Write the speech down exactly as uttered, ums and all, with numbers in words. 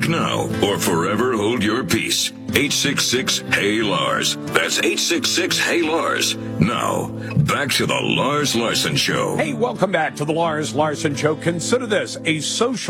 Speak now or forever hold your peace. eight six six, H E Y, Lars. That's eight six six, H E Y, Lars. Now, back to the Lars Larson Show. Hey, welcome back to the Lars Larson Show. Consider this a social